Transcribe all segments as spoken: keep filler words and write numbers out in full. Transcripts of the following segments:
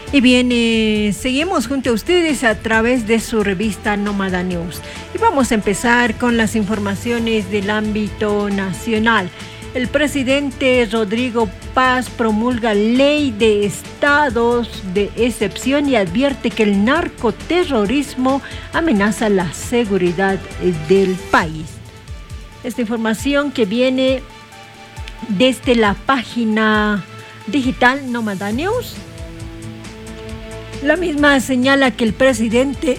Y bien, eh, seguimos junto a ustedes a través de su revista Nómada News. Y vamos a empezar con las informaciones del ámbito nacional. El presidente Rodrigo Paz promulga ley de estados de excepción y advierte que el narcoterrorismo amenaza la seguridad del país. Esta información que viene desde la página digital Nómada News. La misma señala que el presidente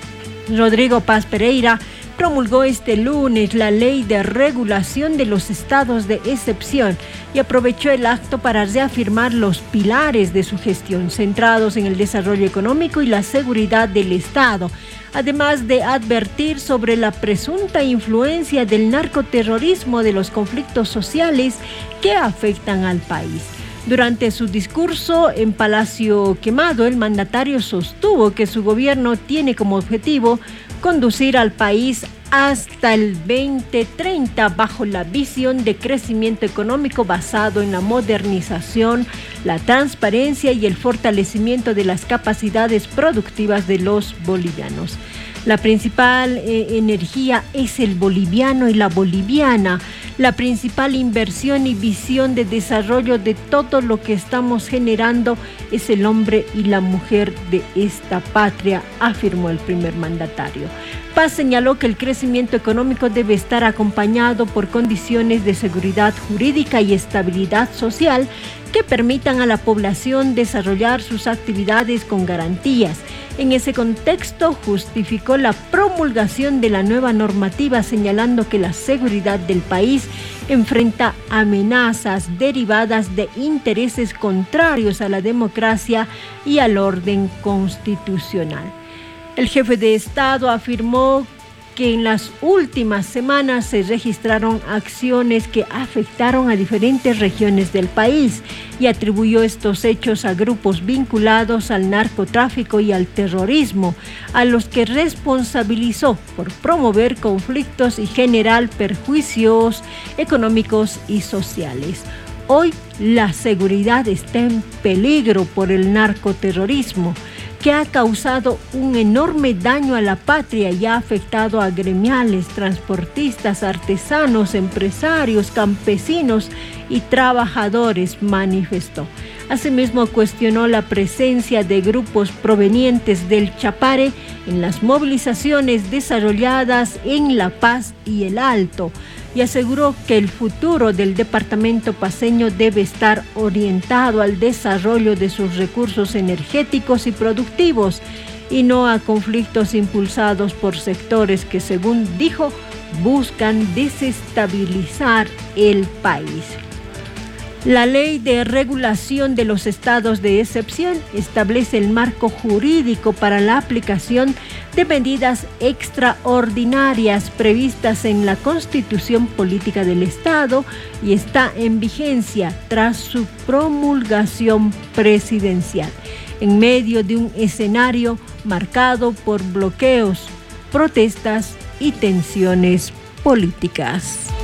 Rodrigo Paz Pereira promulgó este lunes la ley de regulación de los estados de excepción y aprovechó el acto para reafirmar los pilares de su gestión centrados en el desarrollo económico y la seguridad del Estado, además de advertir sobre la presunta influencia del narcoterrorismo de los conflictos sociales que afectan al país. Durante su discurso en Palacio Quemado, el mandatario sostuvo que su gobierno tiene como objetivo conducir al país hasta el veinte treinta bajo la visión de crecimiento económico basado en la modernización, la transparencia y el fortalecimiento de las capacidades productivas de los bolivianos. La principal eh, energía es el boliviano y la boliviana. La principal inversión y visión de desarrollo de todo lo que estamos generando es el hombre y la mujer de esta patria, afirmó el primer mandatario. Paz señaló que el crecimiento económico debe estar acompañado por condiciones de seguridad jurídica y estabilidad social que permitan a la población desarrollar sus actividades con garantías. En ese contexto, justificó la promulgación de la nueva normativa, señalando que la seguridad del país enfrenta amenazas derivadas de intereses contrarios a la democracia y al orden constitucional. El jefe de Estado afirmó que en las últimas semanas se registraron acciones que afectaron a diferentes regiones del país y atribuyó estos hechos a grupos vinculados al narcotráfico y al terrorismo, a los que responsabilizó por promover conflictos y generar perjuicios económicos y sociales. Hoy la seguridad está en peligro por el narcoterrorismo, que ha causado un enorme daño a la patria y ha afectado a gremiales, transportistas, artesanos, empresarios, campesinos y trabajadores, manifestó. Asimismo, cuestionó la presencia de grupos provenientes del Chapare en las movilizaciones desarrolladas en La Paz y El Alto, y aseguró que el futuro del departamento paceño debe estar orientado al desarrollo de sus recursos energéticos y productivos y no a conflictos impulsados por sectores que, según dijo, buscan desestabilizar el país. La ley de regulación de los estados de excepción establece el marco jurídico para la aplicación de medidas extraordinarias previstas en la Constitución Política del Estado y está en vigencia tras su promulgación presidencial, en medio de un escenario marcado por bloqueos, protestas y tensiones políticas.